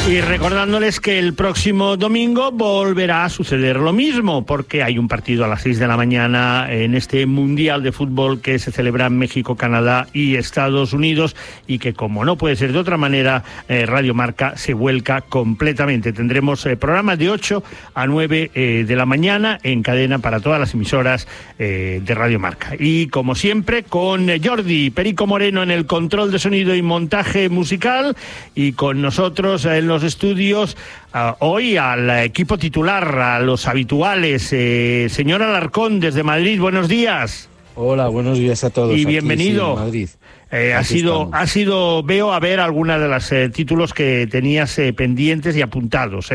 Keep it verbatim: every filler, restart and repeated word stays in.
Y recordándoles que el próximo domingo volverá a suceder lo mismo, porque hay un partido a las seis de la mañana en este Mundial de Fútbol que se celebra en México, Canadá y Estados Unidos, y que, como no puede ser de otra manera, eh, Radio Marca se vuelca completamente. Tendremos eh, programas de ocho a nueve eh, de la mañana en cadena para todas las emisoras eh, de Radio Marca. Y como siempre, con Jordi Perico Moreno en el control de sonido y montaje musical, y con nosotros en los estudios uh, hoy al equipo titular, a los habituales. Eh, señor Alarcón, desde Madrid, buenos días. Hola, buenos días a todos. Y bienvenido. Aquí, sí, en Madrid. Eh, ha sido, ha sido, veo a ver algunas de los eh, títulos que tenías eh, pendientes y apuntados. ¿eh?